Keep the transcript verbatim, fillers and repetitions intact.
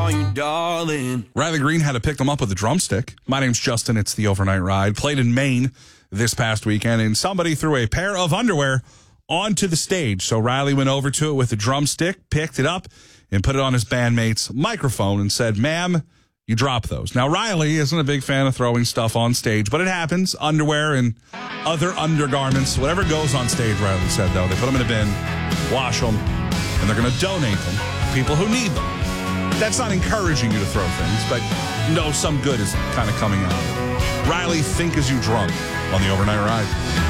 call you darling. Riley Green had to pick them up with a drumstick. My name's Justin. It's the Overnight Ride. Played in Maine this past weekend, and somebody threw a pair of underwear onto the stage. So Riley went over to it with a drumstick, picked it up, and put it on his bandmate's microphone and said, "Ma'am, you drop those." Now, Riley isn't a big fan of throwing stuff on stage, but it happens. Underwear and other undergarments, whatever goes on stage, Riley said, though. They put them in a bin, wash them, and they're going to donate them to people who need them. That's not encouraging you to throw things, but no, some good is kind of coming out of it. Riley, think as you drunk on the Overnight Ride.